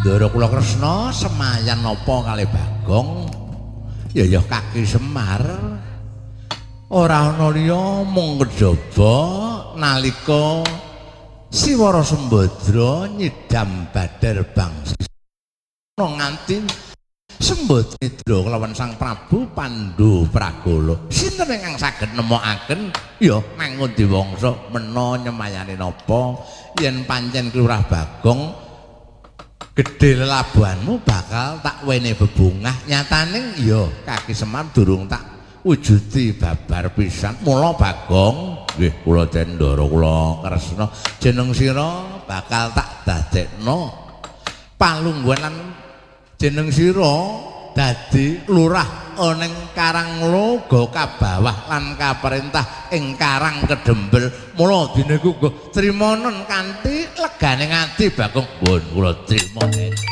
Ndara kula Kresna semayan napa kalih Bagong? Ya Kaki Semar. Ora ana liya mung kejaba nalika Siwara Sembadra nyidam Badar Bangsi nganti Sembadra kelawan Sang Prabu Pandhu Pragala. Sinten ingkang saged nemokaken ya mangun diwangsa mena nyemayani napa yen pancen Klurah Bagong gedhe lelabuhanmu bakal tak wene bebungah. Nyatane ya Kaki Semar durung tak wujudi babar pisan. Mula Bagong nggih kula Cendara kula Kresna jeneng sira bakal tak dadekno palungguhan lan jeneng sira dadi lurah ning Karanglo Gokabawah lan kaperintah ing Karang Kedembel. Mula dene ku trima non kanthi legane ati Bagong. Pun kula trima.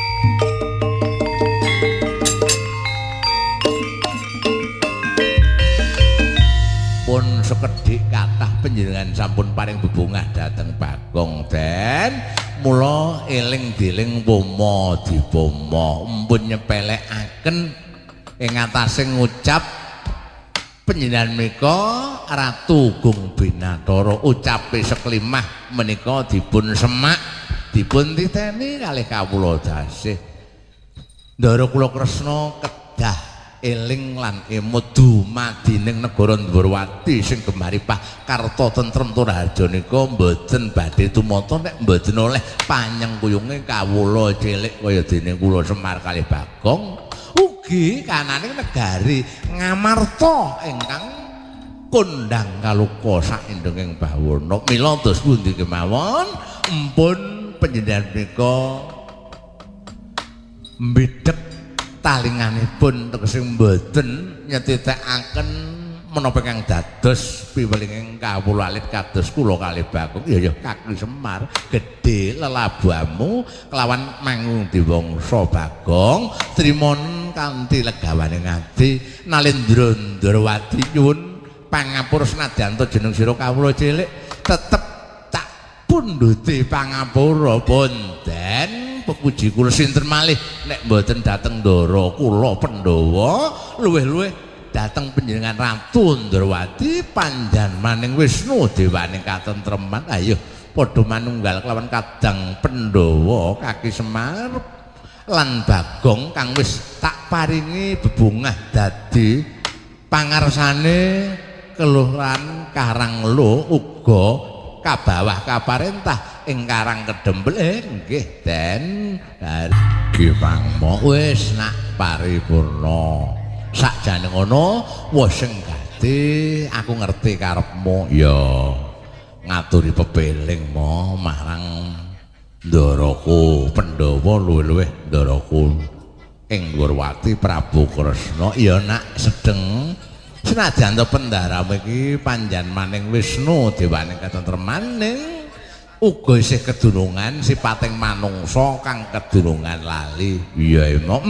Pun sekedhik kathah panjenengan sampun paring bebungah dhateng Bagong den mula eling deling pomo dipomo empun nyepelekaken ing atase ngucap panjenengan menika Ratu Gung Binathara ucape seklimah menika dipun semak dipun titeni kalih kawula dasih. Ndara kula Kresna kedah eling lan emut dumadining negara Ndrawati sing gemaripah karta tentrem tur harja nika mboten badhe tumata nek mboten oleh panyengkuyunge kawula cilik kaya dene kula Semar kalih Bagong ugi kananing negari Ngamarta ingkang kondang kaluka saindenging bawana. Mila dos pundi kemawon empun panjenengan menika mbidhek talinganipun tegese mboten nyetitekaken menapa kang dados piwelinging kawula alit kados kula kalih Bagong. Ya Kaki Semar gedhe lelabuhamu kelawan mangung diwangsa Bagong trima kanthi legawaning ati Nalendra Ndrawati nyuwun pangapura senadyan jeneng sira kawula cilik tetep tak pundhuti pangapura bonden pepuji kula sinten malih nek mboten dhateng Ndara kula Pandhawa luwih-luwih dhateng panjenengan Ratu Ndrawati panjan maning Wisnu dewaning katentreman. Ayo padha manunggal kelawan kadang Pandhawa Kaki Semar lan Bagong kang wis tak paringi bebungah dadi pangarsane Kelurahan Karanglo uga kabawah kaparentah ing Karang Kedembel. Nggih den nggih pangmo wis nak paripurna sakjane ngono wis enggati aku ngerti karepmu ya ngaturi pepeling mo marang Ndaraku Pandhawa luwih-luwih Ndaraku ing Ndrawati Prabu Kresna. Ya nak sedeng senajan to pendharamu iki panjan maning Wisnu dewaning katentreman ning uga isih kedunungan sipating manungsa kang kedunungan lali. Iya emok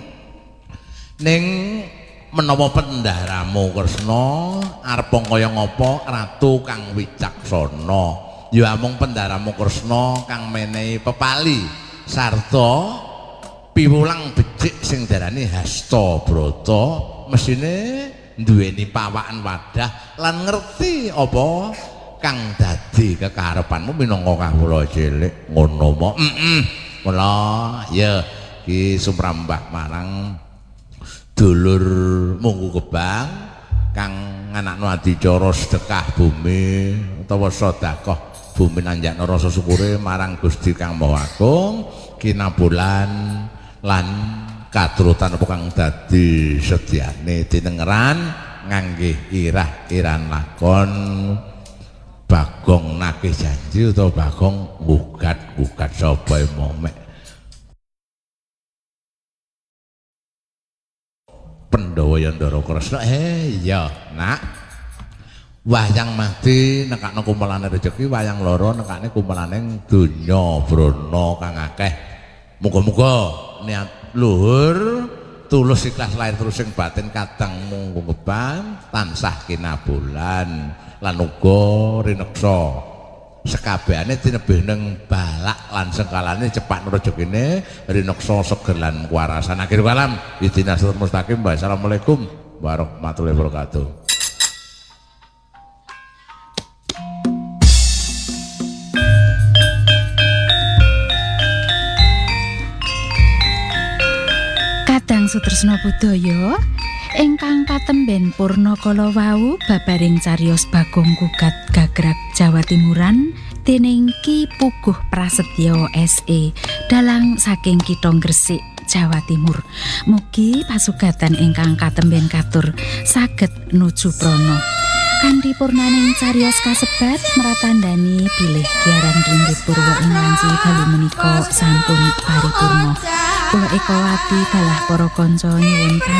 ning menawa pendharamu Kresna arep kaya ngapa ratu kang wicaksana ya amung pendharamu Kresna kang menehi pepali sarta piwulang becik sing darani Hastabrata mesine duweni pawakan wadah lan ngerti apa kang dadi kekarepanmu minangka kawula cilik ngono mo. Mula ya iki sumrambah marang dulur Munggu Gebang kang nganakno adicara sedekah bumi utawa sedekah bumi nanjakna rasa syukure marang Gusti Kang Maha Agung kinabulan lan katurutan apa kang dadi sedyane dinengeran ngangge irah-iran lakon Bagong nagih janji utawa Bagong gugat-gugat sapa momek Pandhawa Yandara Kresna. Iya nak wayang mati nekakno kumpulane rejeki, wayang lara nekakne kumpulane donya brana kang akeh. Muga-muga niat luhur tulus ikhlas lahir terus sing batin kadang Munggu Gebang tansah kinabulan lan uga rineksa sekabehane tinebih ning balak lan sengkalane cepak rejekine rineksa seger lan kuwarasan. Akhir kalam idina siratal mustaqim. Wassalamualaikum warahmatullahi wabarakatuh. Kadang Sutresna Budaya ingkang katemben purna kala wau babaring cariyos Bagong Gugat Gagrag Jawa Timuran dening Ki Puguh Prasetyo SE dalang saking Kitha Gresik Jawa Timur. Mugi pasugatan ingkang katemben katur saged nuju prana. Kanthi purnaning cariyos kasebat mratandani bilih Kiaran Ringgit Purwa ing wanci dalu menika sampun paripurna. Kula Ekawati dalah para kanca nyuwun